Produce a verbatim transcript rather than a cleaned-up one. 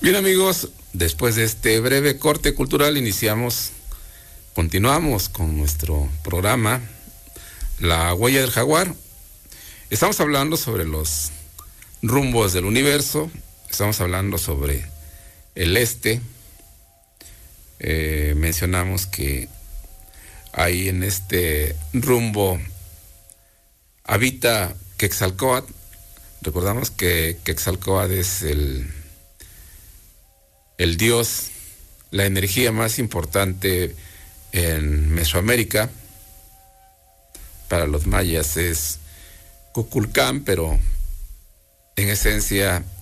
Bien, amigos, después de este breve corte cultural iniciamos, continuamos con nuestro programa La Huella del Jaguar. Estamos hablando sobre los rumbos del universo, estamos hablando sobre el este. Eh, mencionamos que ahí en este rumbo habita Quetzalcóatl. Recordamos que Quetzalcóatl es el, el dios, la energía más importante en Mesoamérica. Para los mayas es Kukulcán, pero en esencia